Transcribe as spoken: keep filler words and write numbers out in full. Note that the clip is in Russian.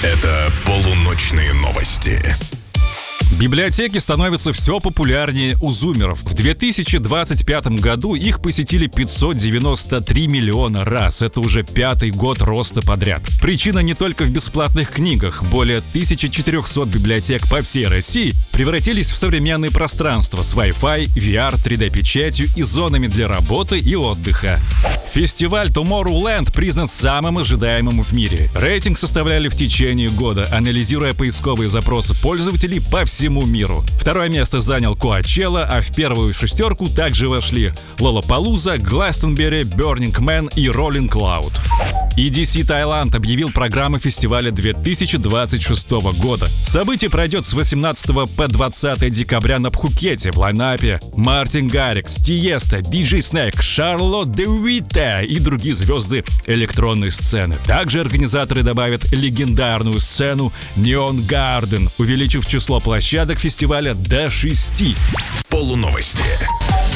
Это полуночные новости. Библиотеки становятся все популярнее у зумеров. В две тысячи двадцать пятом году их посетили пятьсот девяносто три миллиона раз. Это уже пятый год роста подряд. Причина не только в бесплатных книгах. Более тысяча четыреста библиотек по всей России превратились в современные пространства с Wi-Fi, ви ар, три дэ-печатью и зонами для работы и отдыха. Фестиваль Tomorrowland признан самым ожидаемым в мире. Рейтинг составляли в течение года, анализируя поисковые запросы пользователей по всему миру. Второе место занял Coachella, а в первую шестерку также вошли Lollapalooza, Glastonbury, Burning Man и Rolling Loud. и ди си Таиланд объявил программу фестиваля две тысячи двадцать шестого года. Событие пройдет с восемнадцатого по двадцатое декабря на Пхукете. В лайнапе Мартин Гаррикс, Тиеста, диджей Снэк, Шарлотт де Уитте и другие звезды электронной сцены. Также организаторы добавят легендарную сцену Neon Garden, увеличив число площадок фестиваля до шести. Полуновости.